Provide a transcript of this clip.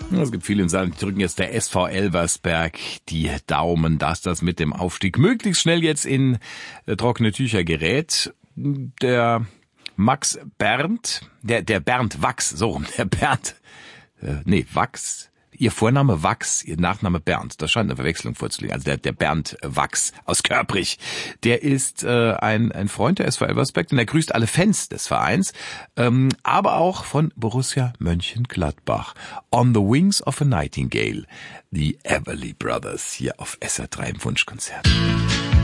Es gibt viele in Saarland, die drücken jetzt der SV Elversberg die Daumen, dass das mit dem Aufstieg möglichst schnell jetzt in trockene Tücher gerät. Der Max Bernd, der Bernd Wachs, Wachs. Ihr Vorname Wachs, Ihr Nachname Bernd. Das scheint eine Verwechslung vorzuliegen. Also der Bernd Wachs aus Körprich. Der ist ein Freund der SV Elversberg, denn er grüßt alle Fans des Vereins, aber auch von Borussia Mönchengladbach. On the Wings of a Nightingale. Die Everly Brothers hier auf SR3 im Wunschkonzert.